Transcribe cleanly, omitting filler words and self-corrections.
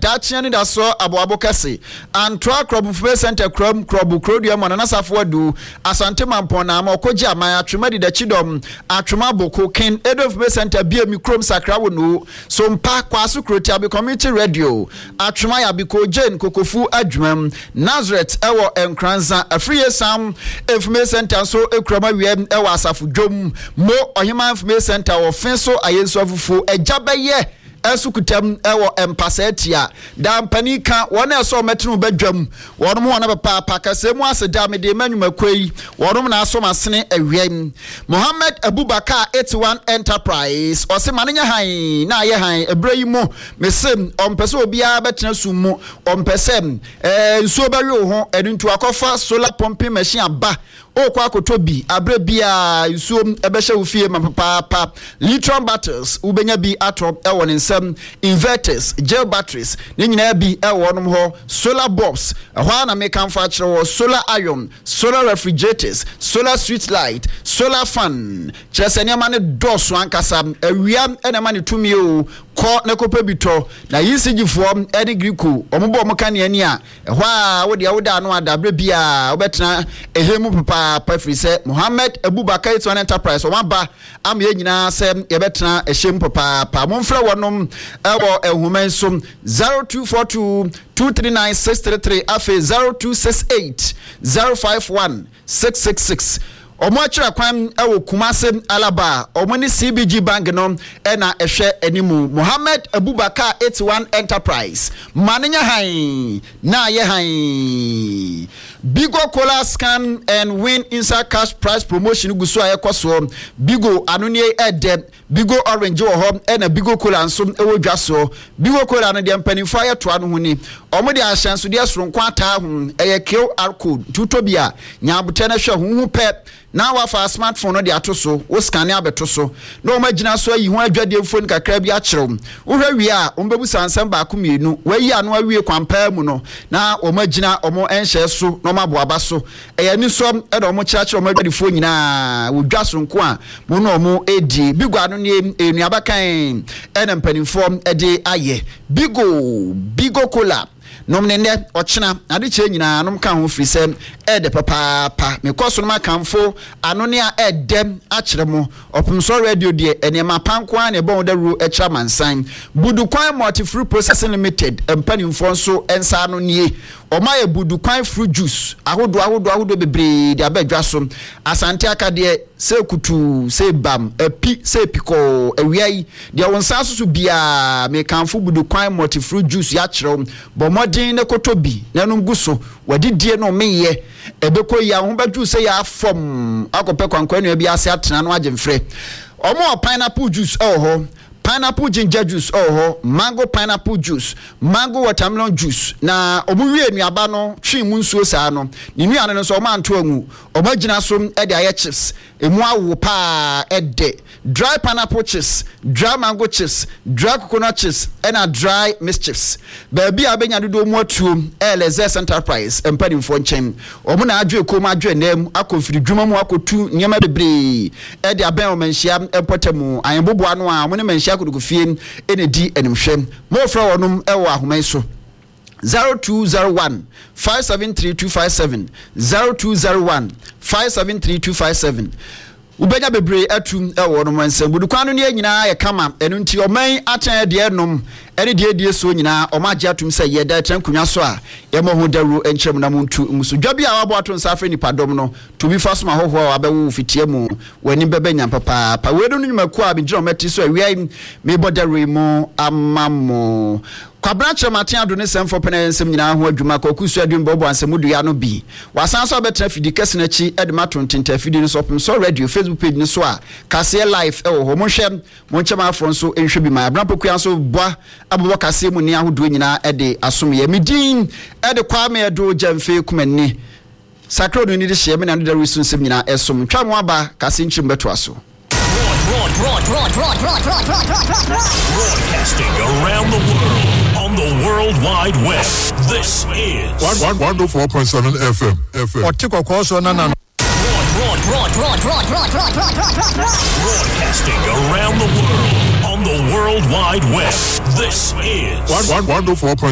Dachian da so aboabo kase Antoa Krobu Fube Center Krobu Krodia Manana Safuadu Asante Mampona ma okoji amaya atwema de chidom atwema boko ken Edo Fube Center bia mikrom sakrawo no so mpa kwaso kroti abi community radio atwema ya biko Jane Kokofu adwumam Nazareth ewo enkranza afriye sam Fube Center so ekroma wiem ewo asafu dwom mo ohima Fube Center wo fenso ayenso afufu ejabeye esukutam ewo empasetia da mpanika wona eso metinu badwam wonom wona papa kasemu aseda me de manwumakwei wonom na aso masene awiem Mohammed Abubakar 81 Enterprise osemanya han na ye han ebrayimo mesem ompese obia betena sumu ompese nsuo bawe ho eduntu akofa solar pumping machine aba okwa kotobi abrebia nsuo ebehye ofie mapapa lithium batteries ubenya bi atop ewo nsem inverters gel batteries nyina bi ewo nom ho solar bulbs ehwa na make manufacture wo solar iron solar refrigerators solar street light solar fan chesenia mane doso ankasa awia enema ne tumi o ko na kopa bito na yisigifo edi griku ombo omkane ani a ehwa wo de awoda no adabre bia obetena ehemu papa free say Mohammed Abubakar 81 Enterprise omaba am ye nyina se yebetena ehemu papa momfra wonom ewo ehuman so 0242 239633 afi 0268 051 666 omo akira kwan ewo Kumase Alaba omo ni CBG Bank no na ehwe animu Mohammed Abubakar 81 Enterprise manenya han na ye han Bigo Cola scan and win inside cash prize promotion guso ayekoso Bigo anonie ede Bigo orange wo ho na Bigo Cola nso ewo dwaso Bigo Cola no de mpanimfo ayeto ano huni omo de ahyanso de asronkwa ata ho eye QR code tutobia nyabote na hwe huhu pe na wa fa smartphone no de atoso wo scan abeto so na o magina so ayi ho adwade phone kakra bi akyerew wo hwa wi a o mbebu sansam ba ko mienu wayi ano awie kwampa mu no na o magina omo enhye so no maboaba so eyani so e do omo kyerachire omo adwade phone nyina wo dwaso nko a mo no omo edi Bigo ano ne enuabakan ena mpanimfo e de aye Bigo Cola nomnende ochina ade che nyina nom ka ho firi se ede papa me koso no makamfo ano ne a edem akire mo opumso radio de enema panko an e bon da ru ekira mansan Budukwan multi fruit processing limited empanimfo nso ensa no nie omaye Budukwan fruit juice ahodo bebre de abadwa so asante akade se kutu se bam epi se piko ewiai de wonsa so bia me kamfo Budukwan multi fruit juice ya kire bo modin ne kotobi nanum guso wadidie no meye ebeko ya ho badwu se ya fom akope kwankwan bi ase atena no agemfre omo pineapple juice ho pineapple ginger juice mango pineapple juice mango watermelon juice na omuwie nuaba no twi mu nsuo saa no ni nuane no so o manto angu o magina so e de aye chips emu awo pa ede dry pineapple chips dry mango chips dry coconut chips and dry mixed chips baby abenya dodo mu atuo LZ Enterprise empanimfo nchen omu na adwe ko ma adwe nem akofiri dwuma mu akotu nyema bebre e de aben o manhia empotemu ayebobo ano a mo ne manhia kudugufie enedi enimhwem mo fra wonum ewo ahomai so 0201 573257 0201 573257 ubenya bebre atum ewo no mansam Budukwan no nyina ye kama enu nti oman aten de enom ene de so nyina omagye atum se ye da trankunwa so a ye mo ho daru enkyerem na muntu musu dwabi a wabo ato nsafre ni padom no to bi faso ma hoho abewu fitie mu wani bebenya papa pa wedo no nyumaku a bi jiro meti so awia me bodaru mu amamo Kwabranche maten ado ne semfo pena ensem nyina ho adwuma kokusu adwum bobo ansemudu ya no bi wasan so betra fidi kese na chi edmaton tinta fidi no so so radio Facebook page ni so a kase live e wo mo hwem mo nchema afro so enhwe bi ma abranpokuan so boa abobo kase mu ni ahodo nyina ede asom ye medin ede kwame edo jamfe kumani sakro no ni de hye me na do resun sem nyina esom twamo aba kase nchim beto aso Broadcasting around the world on the World Wide Web. This is 104.7 FM. Broadcasting around the world on the World Wide Web. This is 104.7